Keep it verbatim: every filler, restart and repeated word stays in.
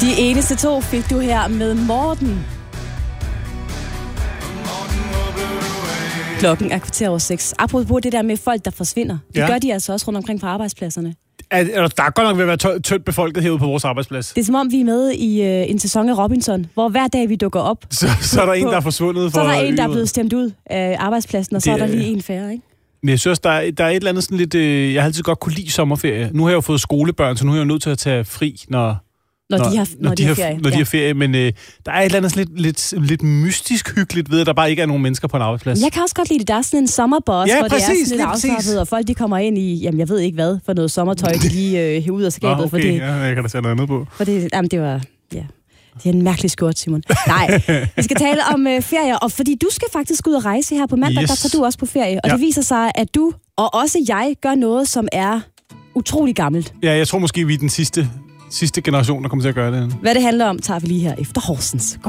De eneste to fik du her med Morten. Klokken er kvarter over seks. Apropos det der med folk, der forsvinder. Det ja. gør de altså også rundt omkring på arbejdspladserne. Er, er der er godt nok ved at være tyndt befolket herude på vores arbejdsplads. Det er som om, vi er med i uh, en sæson af Robinson, hvor hver dag vi dukker op. Så, så er der en, der er forsvundet. Så er der en, der er blevet stemt ud af arbejdspladsen, og det, så er der lige en færre, ikke? Men jeg synes, der er, der er et eller andet sådan lidt... Øh, jeg har altid godt kunne lide sommerferie. Nu har jeg jo fået skolebørn, så nu er jeg jo nødt til at tage fri, når... Når, når, de har, når, når de har ferie. Når ja. de har ferie, men øh, der er et eller andet lidt, lidt, lidt mystisk hyggeligt ved, at der bare ikke er nogen mennesker på en arbejdsplads. Jeg kan også godt lide det. Der er sådan en sommerboss, ja, hvor præcis, det er sådan lidt afslappet, og folk de kommer ind i, jamen jeg ved ikke hvad, for noget sommertøj, de lige øh, hæver ud af skabet. Nå, okay, for det, ja, jeg kan da sætte noget andet på. For det, jamen det var, ja, det er en mærkelig skjort, Simon. Nej, vi skal tale om øh, ferie, og fordi du skal faktisk ud og rejse her på mandag, yes. der tager du også på ferie, og ja. det viser sig, at du, og også jeg, gør noget, som er utrolig gammelt. Ja, jeg tror måske, vi er den sidste... sidste generation, der kommer til at gøre det. Hvad det handler om, tager vi lige her efter Horsens.